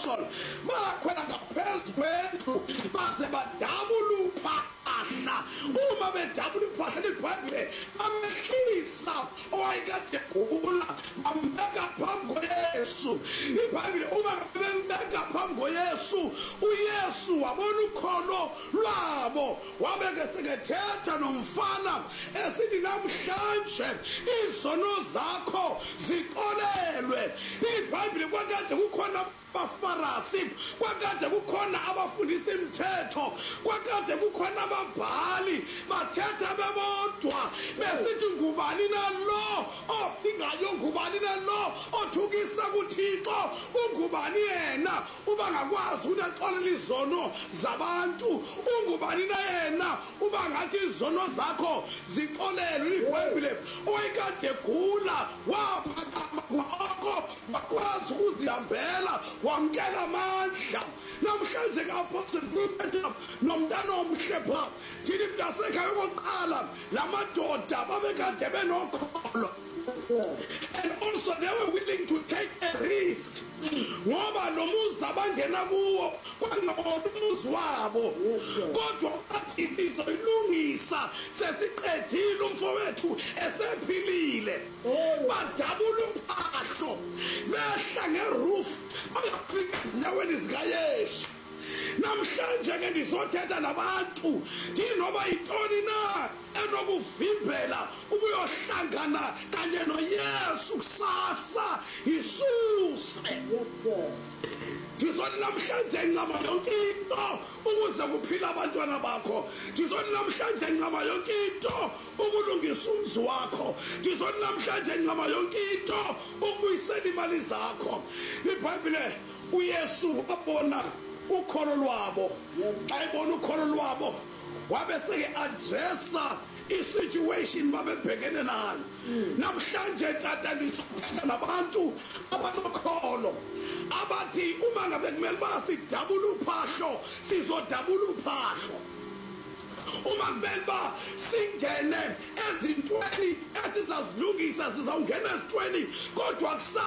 apostoli bakhwela ngaphezu kwendlu baze badabula uphahla. Uma bedabula uphahla iBhayibhile bamehlisa owayekade egula bambeka phambi koYesu. iBhayibhile uma bembeka phambi koYesu, uYesu wabona ukholo lwabo, wabeke sekethetha nomfana esithi namhlanje izono zakho ziqolelwe. iBhayibhile kwakade kukhona abafarisi, kwakade kukhona abafundisa imithetho, kwakade kukhona ababhali bathetha bebodwa besithi ngubani nalo ophingayo, ngubani nalo othukisa kuThixo, ungubani yena uba ngakwazi ukuthi axolele izono zabantu, ungubani na yena uba ngathi izono zakho zixolelwe. iBhayibhile oyikade gula waphakama kwakho wakwazi ukuzihambela wamkela amandla. Namhlanje ka-Apostle Peter nomntana omhle pha thina mntasekhaya kokuqala la madoda babekade benokholo, and also they were willing to take a risk ngoba nomuzi abangena kuwo kwangumuzi wabo, kodwa athi sizoyilungisa sesiqedile umfowethu esephilile. Badabula uphahlo behla ngeroof bayafika ezinyaweni zikaYesu. Namhlanje ke ndizothetha nabantu thini noba yintoni na enokuvimbela ubuyohlangana kanye noYesu kusasa isuse. Ndizothi namhlanje ncama yonke into ukuze kuphila abantwana bakho. Ndizothi namhlanje ncama yonke into ukulungisa umzi wakho. Ndizothi namhlanje ncama yonke into ukubuyisela imali zakho. iBhayibhile uYesu wabona ukholo lwabo, ayibona ukholo lwabo wabe seke-addressa i-situation babebhekene nayo. Namhlanje tata ndizothetha nabantu abanokholo abathi uma ngabe kumele uba sidabula uphahlo sizodabula uphahlo. Uma kumele uba singene ezintweni esizazilungisa sizawungena ezintweni, kodwa kusasa